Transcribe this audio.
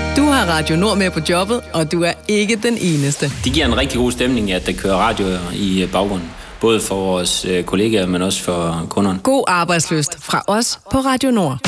Du har Radio Nord med på jobbet, og du er ikke den eneste. Det giver en rigtig god stemning, at der kører radio i baggrunden. Både for vores kollegaer, men også for kunderne. God arbejdslyst fra os på Radio Nord.